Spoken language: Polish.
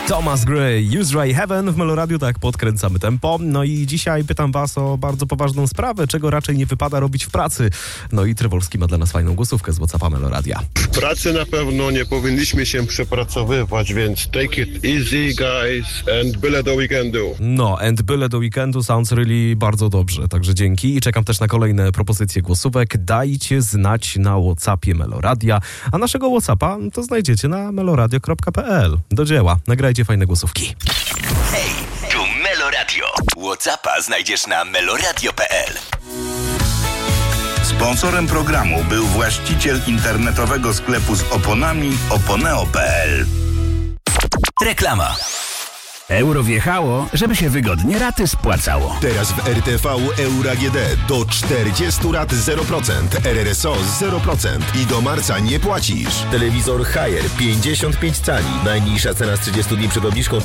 Thomas Gray, Use Ray Heaven w Meloradiu, tak podkręcamy tempo. No i dzisiaj pytam was o bardzo poważną sprawę, czego raczej nie wypada robić w pracy. No i Trywolski ma dla nas fajną głosówkę z WhatsAppa Meloradia. W pracy na pewno nie powinniśmy się przepracowywać, więc take it easy, guys, and byle do weekendu. No, and byle do weekendu sounds really bardzo dobrze, także dzięki. I czekam też na kolejne propozycje głosówek. Dajcie znać na WhatsAppie Meloradia, a naszego WhatsAppa to znajdziecie na meloradio.pl. Do dzieła, nagrajcie fajne głosówki. Hej, tu Meloradio. WhatsAppa znajdziesz na meloradio.pl. Sponsorem programu był właściciel internetowego sklepu z oponami oponeo.pl. Reklama. Euro wjechało, żeby się wygodnie raty spłacało. Teraz w RTV Euro AGD do 40 rat 0%, RRSO 0% i do marca nie płacisz. Telewizor Haier 55 cali. Najniższa cena z 30 dni przed obniżką